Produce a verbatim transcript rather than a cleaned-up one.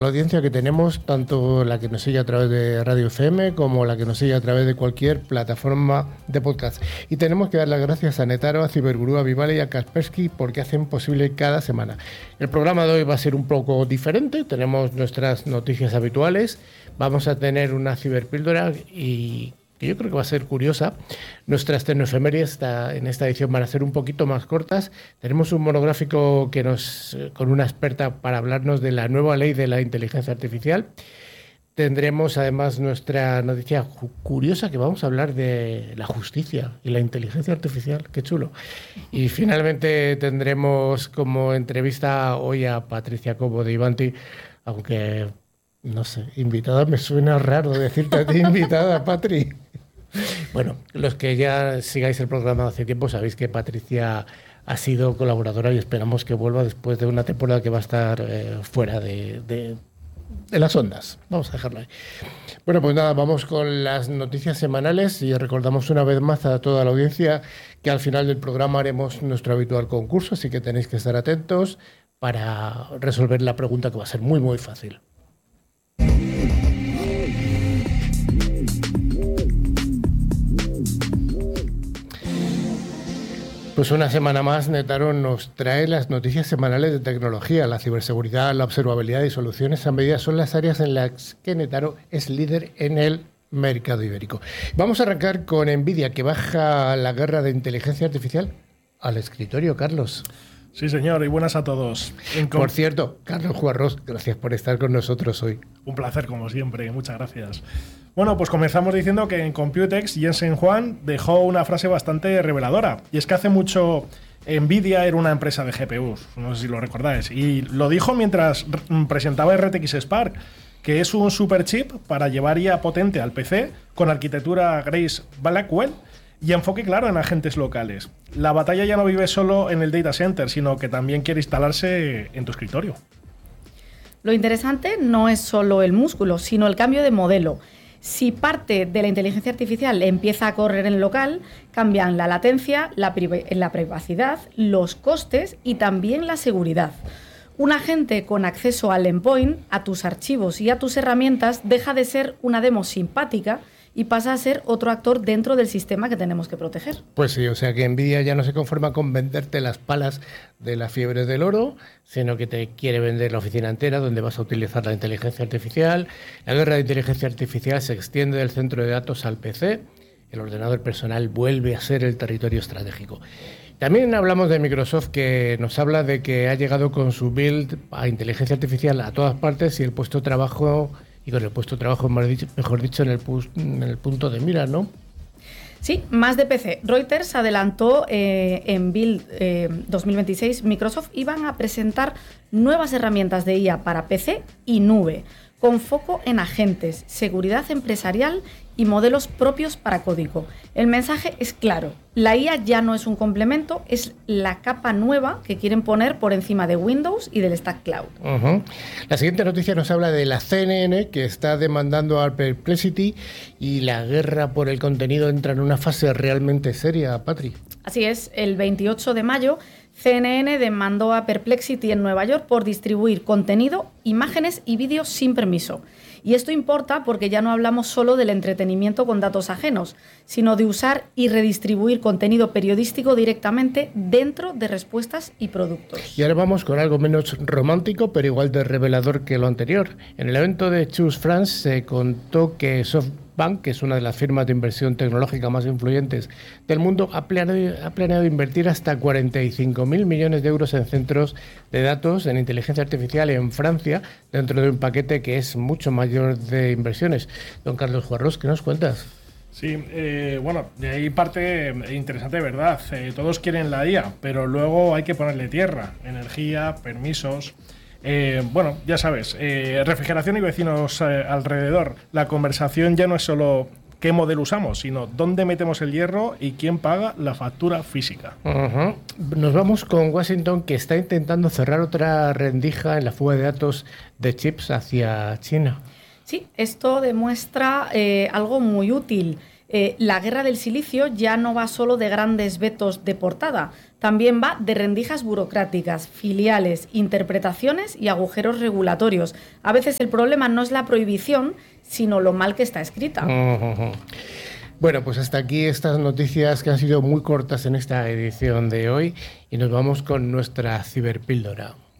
La audiencia que tenemos, tanto la que nos sigue a través de Radio F M como la que nos sigue a través de cualquier plataforma de podcast. Y tenemos que dar las gracias a Netaro, a Cibergurú, a Vivale y a Kaspersky porque hacen posible cada semana. El programa de hoy va a ser un poco diferente. Tenemos nuestras noticias habituales. Vamos a tener una ciberpíldora y que yo creo que va a ser curiosa. Nuestras tecnoefemérides en esta edición van a ser un poquito más cortas. Tenemos un monográfico que nos, con una experta para hablarnos de la nueva ley de la inteligencia artificial. Tendremos además nuestra noticia curiosa, que vamos a hablar de la justicia y la inteligencia artificial. Qué chulo. Y finalmente tendremos como entrevista hoy a Patricia Cobo de Ivanti, aunque no sé, invitada me suena raro decirte a ti invitada, Patri. Bueno, los que ya sigáis el programa hace tiempo sabéis que Patricia ha sido colaboradora y esperamos que vuelva después de una temporada que va a estar eh, fuera de, de, de las ondas. Vamos a dejarlo ahí. Bueno, pues nada, vamos con las noticias semanales y recordamos una vez más a toda la audiencia que al final del programa haremos nuestro habitual concurso, así que tenéis que estar atentos para resolver la pregunta que va a ser muy, muy fácil. Pues una semana más, Netaro nos trae las noticias semanales de tecnología. La ciberseguridad, la observabilidad y soluciones a medida son las áreas en las que Netaro es líder en el mercado ibérico. Vamos a arrancar con NVIDIA, que baja la guerra de inteligencia artificial al escritorio. Carlos. Sí, señor, y buenas a todos. Por cierto, Carlos Juarros, gracias por estar con nosotros hoy. Un placer, como siempre, muchas gracias. Bueno, pues comenzamos diciendo que en Computex Jensen Huang dejó una frase bastante reveladora, y es que hace mucho NVIDIA era una empresa de G P Us, no sé si lo recordáis, y lo dijo mientras presentaba R T X Spark, que es un superchip para llevar I A potente al P C con arquitectura Grace Blackwell y enfoque claro en agentes locales. La batalla ya no vive solo en el data center, sino que también quiere instalarse en tu escritorio. Lo interesante no es solo el músculo, sino el cambio de modelo. Si parte de la inteligencia artificial empieza a correr en local, cambian la latencia, la, priv- la privacidad, los costes y también la seguridad. Un agente con acceso al endpoint, a tus archivos y a tus herramientas deja de ser una demo simpática y pasa a ser otro actor dentro del sistema que tenemos que proteger. Pues sí, o sea que NVIDIA ya no se conforma con venderte las palas de la fiebre del oro, sino que te quiere vender la oficina entera donde vas a utilizar la inteligencia artificial. La guerra de inteligencia artificial se extiende del centro de datos al P C. El ordenador personal vuelve a ser el territorio estratégico. También hablamos de Microsoft, que nos habla de que ha llegado con su build a inteligencia artificial a todas partes y el puesto de trabajo... Y con el puesto de trabajo, mejor dicho, en el, en el punto de mira, ¿no? Sí, más de P C. Reuters adelantó eh, en Build eh, dos mil veintiséis, Microsoft iban a presentar nuevas herramientas de I A para P C y nube, con foco en agentes, seguridad empresarial y modelos propios para código. El mensaje es claro, la I A ya no es un complemento, es la capa nueva que quieren poner por encima de Windows y del Stack Cloud. Uh-huh. La siguiente noticia nos habla de la C N N, que está demandando a Perplexity, y la guerra por el contenido entra en una fase realmente seria, Patri. Así es, el veintiocho de mayo, C N N demandó a Perplexity en Nueva York por distribuir contenido, imágenes y vídeos sin permiso. Y esto importa porque ya no hablamos solo del entretenimiento con datos ajenos, sino de usar y redistribuir contenido periodístico directamente dentro de respuestas y productos. Y ahora vamos con algo menos romántico, pero igual de revelador que lo anterior. En el evento de Choose France se contó que SoftBank, que es una de las firmas de inversión tecnológica más influyentes del mundo, ha planeado, ha planeado invertir hasta cuarenta y cinco mil millones de euros en centros de datos en inteligencia artificial en Francia, dentro de un paquete que es mucho mayor de inversiones. Don Carlos Juarros, ¿qué nos cuentas? Sí, eh, bueno, de ahí parte interesante, ¿verdad? Eh, todos quieren la I A, pero luego hay que ponerle tierra, energía, permisos. Eh, bueno, ya sabes, eh, refrigeración y vecinos eh, alrededor. La conversación ya no es solo qué modelo usamos, sino dónde metemos el hierro y quién paga la factura física. Uh-huh. Nos vamos con Washington, que está intentando cerrar otra rendija en la fuga de datos de chips hacia China. Sí, esto demuestra eh, algo muy útil. Eh, la guerra del silicio ya no va solo de grandes vetos de portada, también va de rendijas burocráticas, filiales, interpretaciones y agujeros regulatorios. A veces el problema no es la prohibición, sino lo mal que está escrita. Uh-huh. Bueno, pues hasta aquí estas noticias que han sido muy cortas en esta edición de hoy y nos vamos con nuestra ciberpíldora.